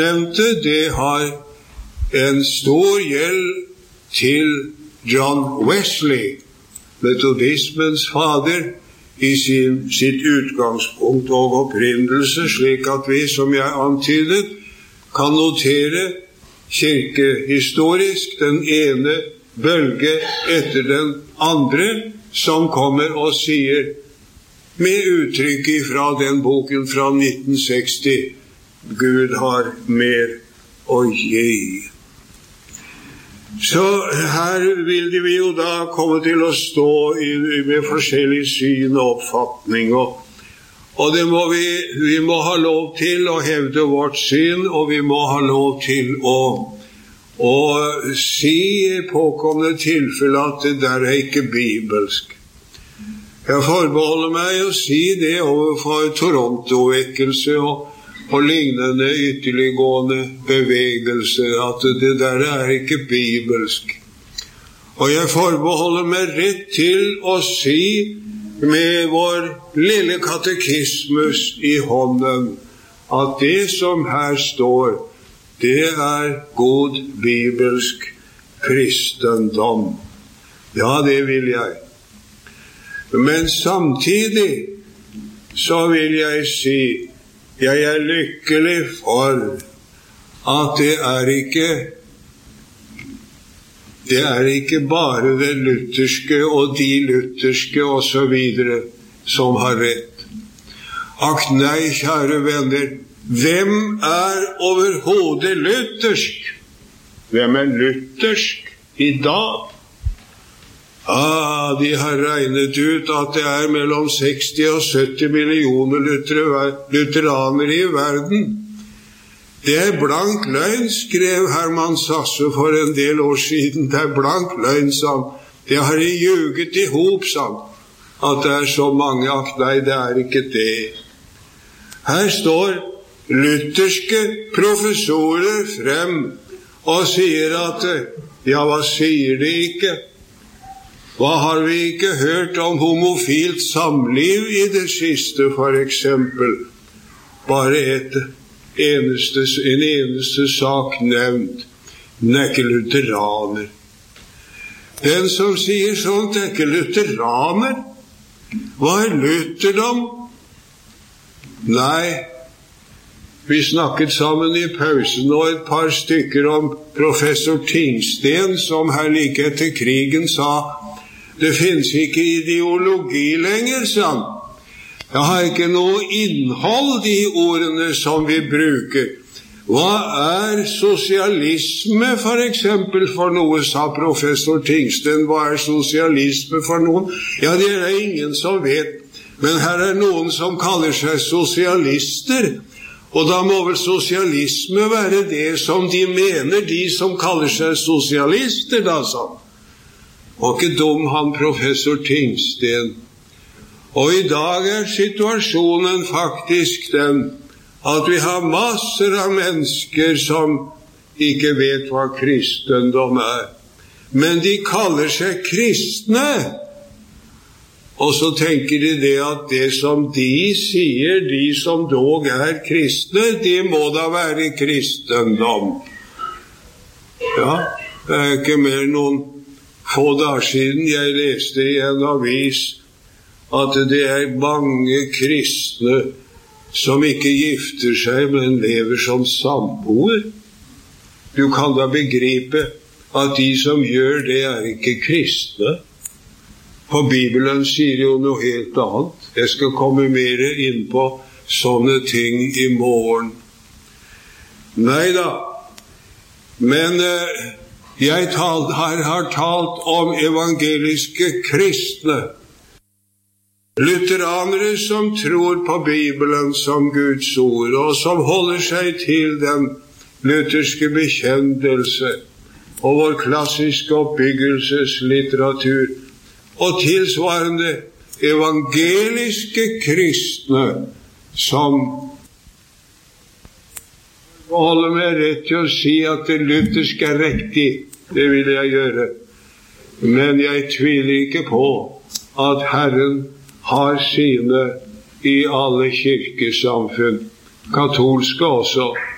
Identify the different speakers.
Speaker 1: Det har en stor gjeld til John Wesley, metodismens fader, i sitt utgangspunkt og opprinnelse, slik at vi, som jeg antydet, kan notere kirkehistorisk den ene bølge etter den andre, som kommer og sier, med uttrykk fra den boken fra 1960, Gud har mer å gi. Så her vil vi jo da komme til å stå med forskjellige syn og oppfatning, og det må vi må ha lov til å hevde vårt syn, og vi må ha lov til å si i påkommende tilfelle at det der er ikke bibelsk. Jeg forbeholder meg å si det overfor Toronto-vekkelse og lignende ytterliggående bevegelser, at det der er ikke bibelsk. Og jeg forbeholder meg rett til å si med vår lille katekismus i hånden, at det som her står, det er god bibelsk kristendom. Ja, det vil jeg. Men samtidig så vil jeg si, jeg er lykkelig for at det er ikke bare det lutherske og de lutherske og så videre som har rett. Akk nei, kjære venner, hvem er overhodet luthersk? Hvem er luthersk i dag? De har regnet ut at det er mellom 60 og 70 millioner lutheranere i verden. Det er blank løgn, skrev Herman Sasse for en del år siden. Det er blank løgn, sann. Det har de ljuget i hop, sann. At det er så mange, akk nei, det er ikke det. Her står lutherske professorer frem og sier at, ja, hva sier de ikke? Hva har vi ikke hørt om homofilt samliv i det siste, for eksempel? Bare en eneste sak nevnt. Den er ikke lutheraner. Den som sier sånt er ikke lutheraner. Hva er lutherdom? Nei, vi snakket sammen i pausen og et par stykker om professor Tingsten, som her like etter krigen sa, det finnes ikke ideologi lenger, sa han. Jeg har ikke noe innhold i ordene som vi bruker. Hva er sosialisme for eksempel for noe, sa professor Tingsten. Hva er sosialisme for noen? Ja, det er ingen som vet. Men her er noen som kaller seg sosialister. Og da må vel sosialisme være det som de mener, de som kaller seg sosialister, da, sa han. Og ikke dum han professor Tingsten. Og i dag er situasjonen faktisk den at vi har masser av mennesker som ikke vet hva kristendom er. Men de kaller seg kristne. Og så tenker de det at det som de sier, de som dog er kristne, det må da være kristendom. Ja, det er ikke mer noen få dager siden jeg leste i en avis at det er mange kristne som ikke gifter seg, men lever som samboer. Du kan da begripe at de som gjør det er ikke kristne. For Bibelen sier jo noe helt annet. Jeg skal komme mer inn på sånne ting i morgen. Neida, men jeg har talt om evangeliske kristne. Lutheranere som tror på Bibelen som Guds ord, og som holder seg til den lutherske bekjennelse og vår klassiske oppbyggelseslitteratur, og tilsvarende evangeliske kristne som holder meg rett til å si at det lutherske er riktig. Det vil jeg gjøre. Men jeg tviler ikke på at Herren har sine i alle kirkesamfunn, katolske også.